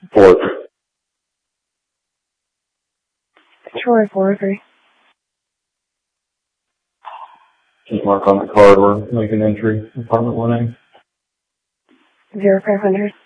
Fourth. Troy 403. Just mark on the card we're making entry, apartment 1A. 0500.